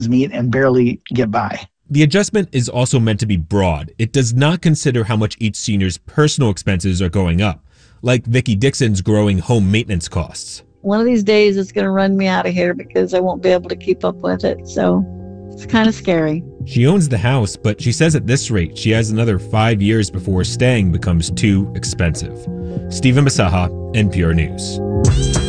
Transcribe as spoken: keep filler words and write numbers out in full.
meet and barely get by. The adjustment is also meant to be broad. It does not consider how much each senior's personal expenses are going up, like Vicki Dixon's growing home maintenance costs. One of these days it's going to run me out of here because I won't be able to keep up with it. So it's kind of scary. She owns the house, but she says at this rate she has another five years before staying becomes too expensive. Stephen Bisaha, N P R News.